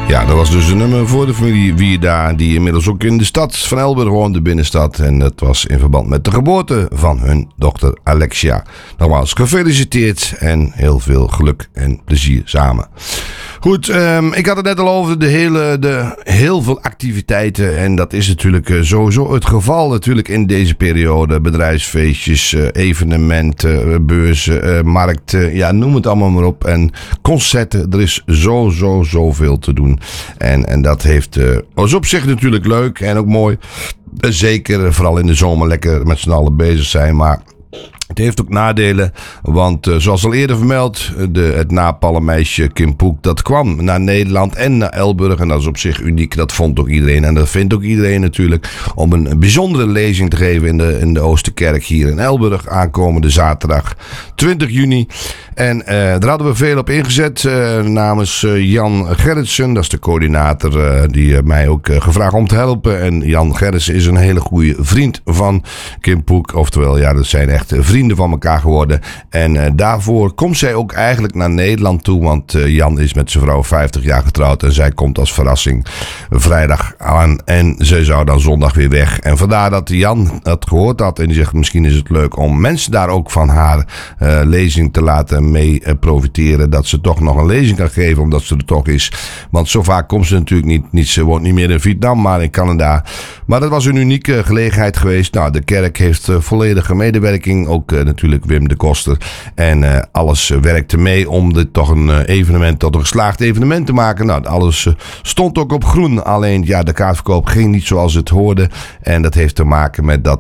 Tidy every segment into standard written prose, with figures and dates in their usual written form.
Ja, dat was dus een nummer voor de familie Wierda, die inmiddels ook in de stad van Elburg woont, de binnenstad. En dat was in verband met de geboorte van hun dochter Alexia. Nogmaals gefeliciteerd en heel veel geluk en plezier samen. Goed, ik had het net al over heel veel activiteiten. En dat is natuurlijk sowieso het geval natuurlijk in deze periode. Bedrijfsfeestjes, evenementen, beurzen, markten, ja, noem het allemaal maar op. En concerten, er is zoveel te doen. En dat is op zich natuurlijk leuk en ook mooi. Zeker, vooral in de zomer lekker met z'n allen bezig zijn, maar het heeft ook nadelen, want zoals al eerder vermeld, het napalmmeisje Kim Poek, dat kwam naar Nederland en naar Elburg. En dat is op zich uniek, dat vond ook iedereen. En dat vindt ook iedereen natuurlijk, om een bijzondere lezing te geven in de Oosterkerk hier in Elburg. Aankomende zaterdag 20 juni. En daar hadden we veel op ingezet namens Jan Gerritsen. Dat is de coördinator die mij ook gevraagd om te helpen. En Jan Gerritsen is een hele goede vriend van Kim Poek. Oftewel, ja, dat zijn echt vrienden van elkaar geworden. En daarvoor komt zij ook eigenlijk naar Nederland toe. Want Jan is met zijn vrouw 50 jaar getrouwd. En zij komt als verrassing vrijdag aan. En zij zou dan zondag weer weg. En vandaar dat Jan dat gehoord had. En die zegt, misschien is het leuk om mensen daar ook van haar lezing te laten mee profiteren. Dat ze toch nog een lezing kan geven. Omdat ze er toch is. Want zo vaak komt ze natuurlijk niet. Ze woont niet meer in Vietnam, maar in Canada. Maar dat was een unieke gelegenheid geweest. Nou, de kerk heeft volledige medewerking. Ook natuurlijk Wim de Koster. En alles werkte mee om dit toch een evenement tot een geslaagd evenement te maken. Nou, alles stond ook op groen. Alleen, ja, de kaartverkoop ging niet zoals het hoorde. En dat heeft te maken met dat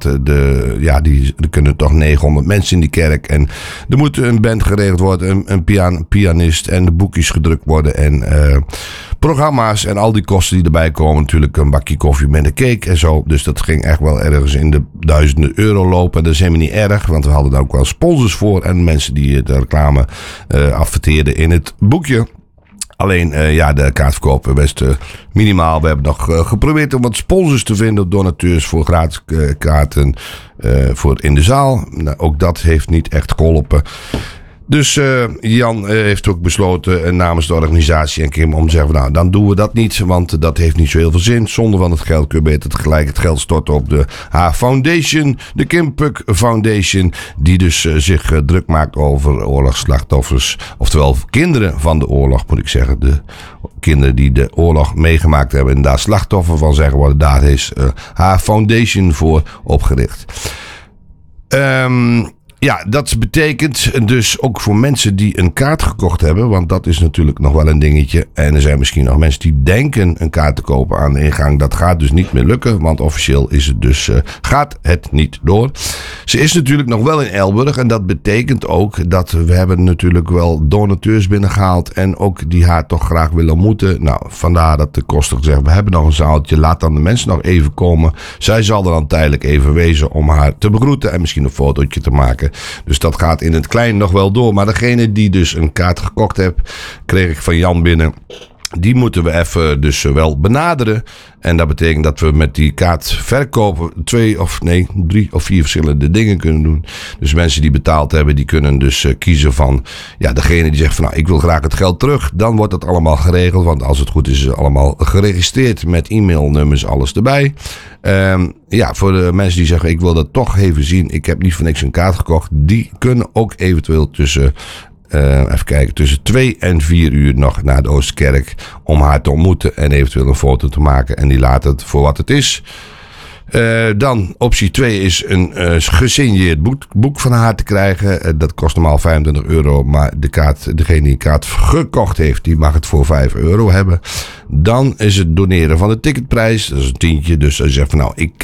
er kunnen toch 900 mensen in die kerk. En er moet een band geregeld worden. Een pianist. En de boekjes gedrukt worden. En programma's en al die kosten die erbij komen. Natuurlijk een bakje koffie met een cake en zo. Dus dat ging echt wel ergens in de duizenden euro lopen. Dat is helemaal niet erg, want we hadden daar ook wel sponsors voor. En mensen die de reclame adverteerden in het boekje. Alleen, de kaartverkoop was best minimaal. We hebben nog geprobeerd om wat sponsors te vinden. Donateurs voor gratis kaarten voor in de zaal. Nou, ook dat heeft niet echt geholpen. Dus Jan heeft ook besloten namens de organisatie en Kim om te zeggen, nou, dan doen we dat niet, want dat heeft niet zo heel veel zin. Zonder van het geld kun je beter tegelijk het geld storten op de Foundation, de Kim Puck Foundation, die dus zich druk maakt over oorlogsslachtoffers, oftewel kinderen van de oorlog, moet ik zeggen. De kinderen die de oorlog meegemaakt hebben en daar slachtoffer van zijn geworden, daar is Foundation voor opgericht. Ja, dat betekent dus ook voor mensen die een kaart gekocht hebben, want dat is natuurlijk nog wel een dingetje. En er zijn misschien nog mensen die denken een kaart te kopen aan de ingang. Dat gaat dus niet meer lukken, want officieel is het dus, gaat het niet door. Ze is natuurlijk nog wel in Elburg en dat betekent ook dat we hebben natuurlijk wel donateurs binnengehaald en ook die haar toch graag willen ontmoeten. Nou, vandaar dat de koster zegt, we hebben nog een zaaltje, laat dan de mensen nog even komen. Zij zal er dan tijdelijk even wezen om haar te begroeten en misschien een fotootje te maken. Dus dat gaat in het klein nog wel door. Maar degene die dus een kaart gekocht heeft, kreeg ik van Jan binnen. Die moeten we even dus wel benaderen. En dat betekent dat we met die kaart verkopen 3 of 4 verschillende dingen kunnen doen. Dus mensen die betaald hebben, die kunnen dus kiezen van, ja, degene die zegt van, nou, ik wil graag het geld terug. Dan wordt het allemaal geregeld, want als het goed is, is het allemaal geregistreerd met e-mailnummers, alles erbij. Voor de mensen die zeggen, ik wil dat toch even zien, ik heb niet voor niks een kaart gekocht. Die kunnen ook eventueel tussen 2 en 4 uur nog naar de Oosterkerk om haar te ontmoeten en eventueel een foto te maken. En die laat het voor wat het is. Dan optie 2 is een gesigneerd boek van haar te krijgen. Dat kost normaal €25, maar degene die de kaart gekocht heeft, die mag het voor €5 hebben. Dan is het doneren van de ticketprijs, dat is een tientje. Dus als je zegt van, nou, ik